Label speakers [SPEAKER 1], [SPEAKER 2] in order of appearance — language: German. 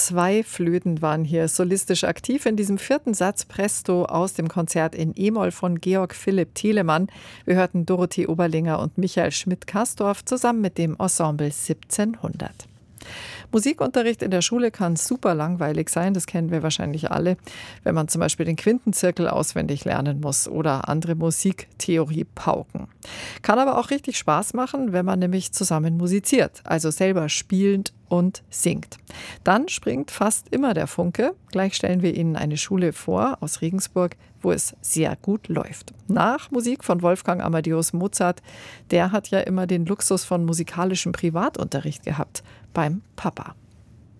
[SPEAKER 1] 2 Flöten waren hier solistisch aktiv in diesem 4. Satz Presto aus dem Konzert in E-Moll von Georg Philipp Telemann. Wir hörten Dorothee Oberlinger und Michael Schmidt-Kastorf zusammen mit dem Ensemble 1700. Musikunterricht in der Schule kann super langweilig sein, das kennen wir wahrscheinlich alle, wenn man zum Beispiel den Quintenzirkel auswendig lernen muss oder andere Musiktheorie-Pauken. Kann aber auch richtig Spaß machen, wenn man nämlich zusammen musiziert, also selber spielend und singt. Dann springt fast immer der Funke. Gleich stellen wir Ihnen eine Schule vor aus Regensburg, wo es sehr gut läuft. Nach Musik von Wolfgang Amadeus Mozart, der hat ja immer den Luxus von musikalischem Privatunterricht gehabt beim Papa.